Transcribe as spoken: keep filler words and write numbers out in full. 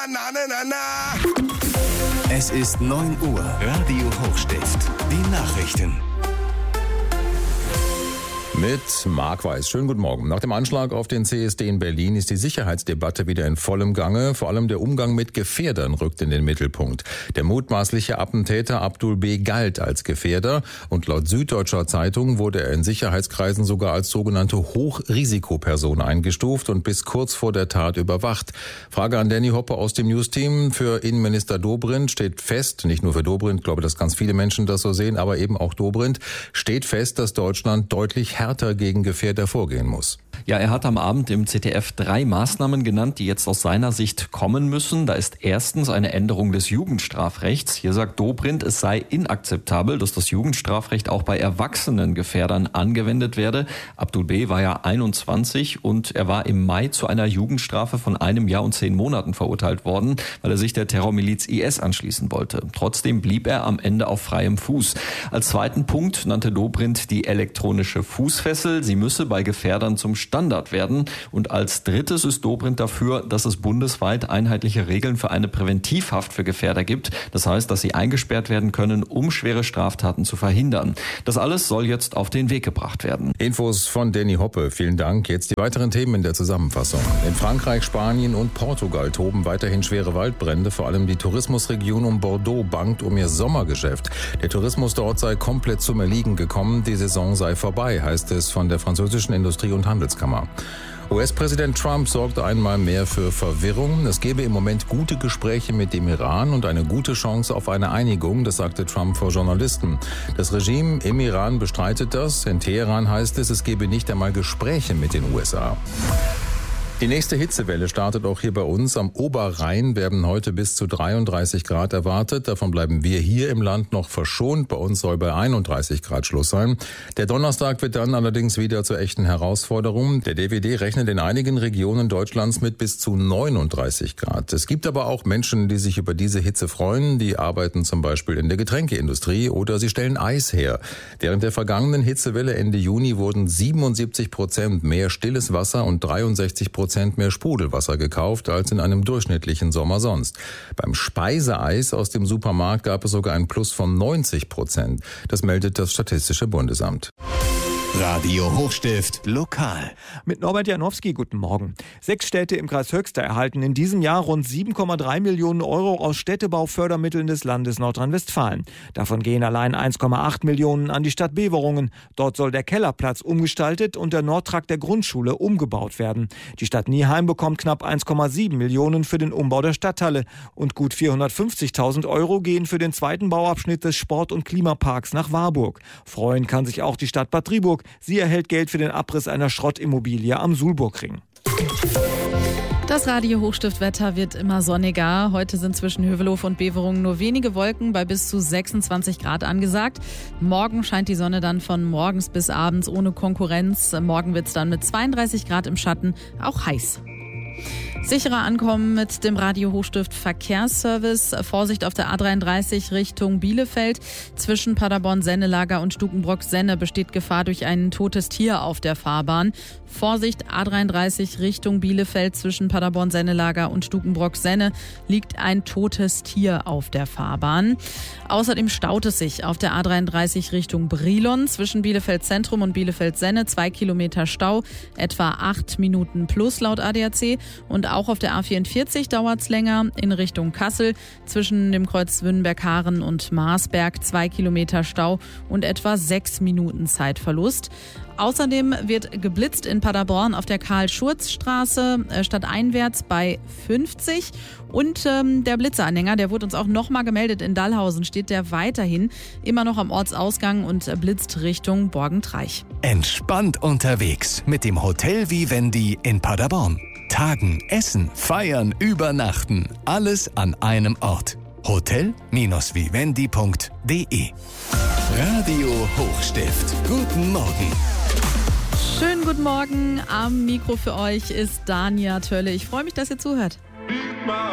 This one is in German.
na, na, na, na. Es ist neun Uhr. Radio Hochstift. Die Nachrichten. Mit Marc Weiß. Schönen guten Morgen. Nach dem Anschlag auf den C S D in Berlin ist die Sicherheitsdebatte wieder in vollem Gange. Vor allem der Umgang mit Gefährdern rückt in den Mittelpunkt. Der mutmaßliche Attentäter Abdul B. galt als Gefährder und laut Süddeutscher Zeitung wurde er in Sicherheitskreisen sogar als sogenannte Hochrisikoperson eingestuft und bis kurz vor der Tat überwacht. Frage an Danny Hoppe aus dem News-Team. Für Innenminister Dobrindt steht fest, nicht nur für Dobrindt, ich glaube, dass ganz viele Menschen das so sehen, aber eben auch Dobrindt, steht fest, dass Deutschland deutlich härter gegen Gefährder vorgehen muss. Ja, er hat am Abend im Z D F drei Maßnahmen genannt, die jetzt aus seiner Sicht kommen müssen. Da ist erstens eine Änderung des Jugendstrafrechts. Hier sagt Dobrindt, es sei inakzeptabel, dass das Jugendstrafrecht auch bei erwachsenen Gefährdern angewendet werde. Abdul B. war ja einundzwanzig und er war im Mai zu einer Jugendstrafe von einem Jahr und zehn Monaten verurteilt worden, weil er sich der Terrormiliz I S anschließen wollte. Trotzdem blieb er am Ende auf freiem Fuß. Als zweiten Punkt nannte Dobrindt die elektronische Fußfessel. Sie müsse bei Gefährdern zum Standard werden. Und als drittes ist Dobrindt dafür, dass es bundesweit einheitliche Regeln für eine Präventivhaft für Gefährder gibt. Das heißt, dass sie eingesperrt werden können, um schwere Straftaten zu verhindern. Das alles soll jetzt auf den Weg gebracht werden. Infos von Danny Hoppe. Vielen Dank. Jetzt die weiteren Themen in der Zusammenfassung. In Frankreich, Spanien und Portugal toben weiterhin schwere Waldbrände. Vor allem die Tourismusregion um Bordeaux bangt um ihr Sommergeschäft. Der Tourismus dort sei komplett zum Erliegen gekommen. Die Saison sei vorbei, heißt es von der französischen Industrie- und Handelskammer. U S-Präsident Trump sorgt einmal mehr für Verwirrung. Es gebe im Moment gute Gespräche mit dem Iran und eine gute Chance auf eine Einigung, das sagte Trump vor Journalisten. Das Regime im Iran bestreitet das. In Teheran heißt es, es gebe nicht einmal Gespräche mit den U S A. Die nächste Hitzewelle startet auch hier bei uns. Am Oberrhein werden heute bis zu dreiunddreißig Grad erwartet. Davon bleiben wir hier im Land noch verschont. Bei uns soll bei einunddreißig Grad Schluss sein. Der Donnerstag wird dann allerdings wieder zur echten Herausforderung. Der D W D rechnet in einigen Regionen Deutschlands mit bis zu neununddreißig Grad. Es gibt aber auch Menschen, die sich über diese Hitze freuen. Die arbeiten zum Beispiel in der Getränkeindustrie oder sie stellen Eis her. Während der vergangenen Hitzewelle Ende Juni wurden siebenundsiebzig Prozent mehr stilles Wasser und dreiundsechzig Prozent mehr Sprudelwasser gekauft als in einem durchschnittlichen Sommer sonst. Beim Speiseeis aus dem Supermarkt gab es sogar ein Plus von neunzig Prozent. Das meldet das Statistische Bundesamt. Radio Hochstift lokal. Mit Norbert Janowski, guten Morgen. Sechs Städte im Kreis Höxter erhalten in diesem Jahr rund sieben Komma drei Millionen Euro aus Städtebaufördermitteln des Landes Nordrhein-Westfalen. Davon gehen allein eins Komma acht Millionen an die Stadt Beverungen. Dort soll der Kellerplatz umgestaltet und der Nordtrakt der Grundschule umgebaut werden. Die Stadt Nieheim bekommt knapp eins Komma sieben Millionen für den Umbau der Stadthalle und gut vierhundertfünfzigtausend Euro gehen für den zweiten Bauabschnitt des Sport- und Klimaparks nach Warburg. Freuen kann sich auch die Stadt Bad Driburg. Sie erhält Geld für den Abriss einer Schrottimmobilie am Sulburgring. Das Radio Hochstiftwetter wird immer sonniger. Heute sind zwischen Hövelhof und Beverungen nur wenige Wolken bei bis zu sechsundzwanzig Grad angesagt. Morgen scheint die Sonne dann von morgens bis abends ohne Konkurrenz. Morgen wird es dann mit zweiunddreißig Grad im Schatten auch heiß. Sicherer ankommen mit dem Radio Hochstift Verkehrsservice. Vorsicht auf der A dreiunddreißig Richtung Bielefeld. Zwischen Paderborn-Sennelager und Stukenbrock-Senne besteht Gefahr durch ein totes Tier auf der Fahrbahn. Vorsicht, A dreiunddreißig Richtung Bielefeld. Zwischen Paderborn-Sennelager und Stukenbrock-Senne liegt ein totes Tier auf der Fahrbahn. Außerdem staut es sich auf der A dreiunddreißig Richtung Brilon. Zwischen Bielefeld Zentrum und Bielefeld-Senne zwei Kilometer Stau. Etwa acht Minuten plus laut A D A C. Und auch auf der A vierundvierzig dauert es länger in Richtung Kassel. Zwischen dem Kreuz Wünnenberg-Haaren und Marsberg zwei Kilometer Stau und etwa sechs Minuten Zeitverlust. Außerdem wird geblitzt in Paderborn auf der Karl-Schurz-Straße äh, stadteinwärts bei fünfzig. Und ähm, der Blitzeranhänger, der wurde uns auch nochmal gemeldet. In Dallhausen steht der weiterhin immer noch am Ortsausgang und äh, blitzt Richtung Borgentreich. Entspannt unterwegs mit dem Hotel Vivendi in Paderborn. Tagen, essen, feiern, übernachten. Alles an einem Ort. hotel Vivendi punkt de. Radio Hochstift. Guten Morgen. Schönen guten Morgen. Am Mikro für euch ist Dania Tölle. Ich freue mich, dass ihr zuhört.